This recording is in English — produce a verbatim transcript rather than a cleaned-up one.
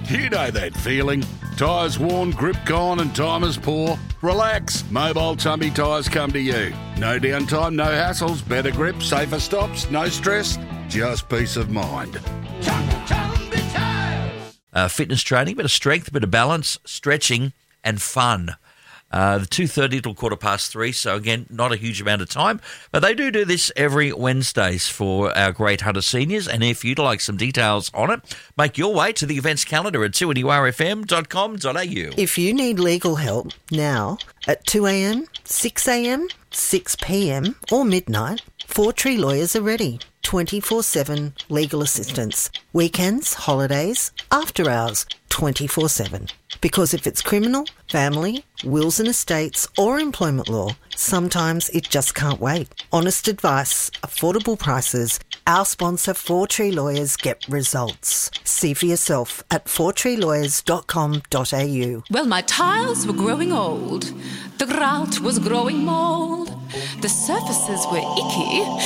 You know that feeling. Tyres worn, grip gone and time is poor? Relax. Mobile Tumby Tyres come to you. No downtime, no hassles, better grip, safer stops, no stress, just peace of mind. Uh, fitness training, bit of strength, bit of balance, stretching and fun. Uh, the two thirty till quarter past three, so again, not a huge amount of time. But they do do this every Wednesdays for our great Hunter seniors. And if you'd like some details on it, make your way to the events calendar at two n u r f m dot com dot a u. If you need legal help now at two a.m, six a.m, six p.m or midnight, Four Tree Lawyers are ready. twenty-four seven legal assistance. Weekends, holidays, after hours, twenty-four seven. Because if it's criminal, family, wills and estates or employment law, sometimes it just can't wait. Honest advice, affordable prices. Our sponsor, Four Tree Lawyers, get results. See for yourself at four tree lawyers dot com dot a u. Well, my tiles were growing old. The grout was growing mould. The surfaces were icky.